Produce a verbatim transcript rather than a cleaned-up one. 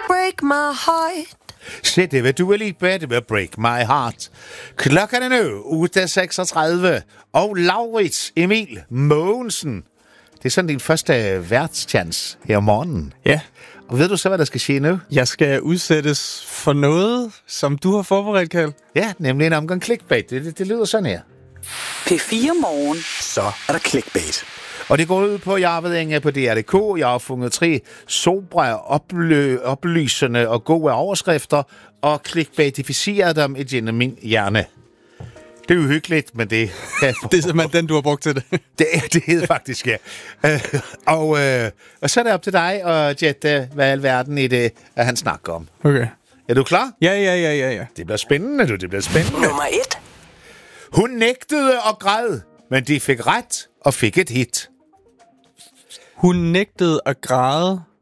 break my heart. Se, det vil du lige bedre, det vil break my heart. Klokken er nu, uge seksogtredive, og Laurits Emil Mogensen. Det er sådan din første værtschance her om morgenen. Ja. Og ved du så, hvad der skal ske nu? Jeg skal udsættes for noget, som du har forberedt, Karl. Ja, nemlig en omgang clickbait. Det, det, det lyder sådan her. P fire Morgen. Så er der clickbait. Og det går ud på, jeg ved ikke på D R punktum d k. Jeg har fundet tre sobre, oplø- oplysende og gode overskrifter, og clickbaitificeret dem igennem min hjerne. Det er jo hyggeligt, men det... Det er simpelthen den, du har brugt til det. Det er det hedder faktisk, ja. Øh, og, øh, og så er det op til dig at jette, hvad alverden i det, at han snakker om. Okay. Er du klar? Ja, ja, ja, ja, ja. Det bliver spændende, du. Det bliver spændende. Nummer et. Hun nægtede og græd, men de fik ret og fik et hit. Hun nægtede at græde,